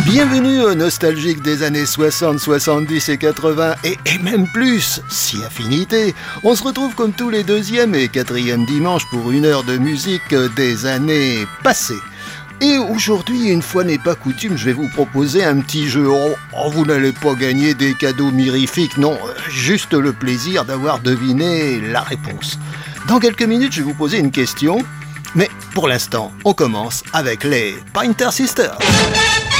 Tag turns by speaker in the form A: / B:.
A: Bienvenue aux nostalgiques des années 60, 70 et 80 et même plus, si affinité. On se retrouve comme tous les deuxièmes et quatrièmes dimanches pour une heure de musique des années passées. Et aujourd'hui, une fois n'est pas coutume, je vais vous proposer un petit jeu. Vous n'allez pas gagner des cadeaux mirifiques, non, juste le plaisir d'avoir deviné la réponse. Dans quelques minutes, je vais vous poser une question, mais pour l'instant, on commence avec les Pointer Sisters.